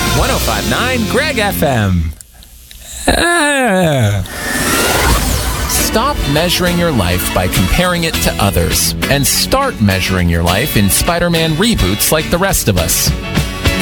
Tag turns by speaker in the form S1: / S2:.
S1: 105.9 Greg FM. Stop measuring your life by comparing it to others and start measuring your life in Spider-Man reboots like the rest of us.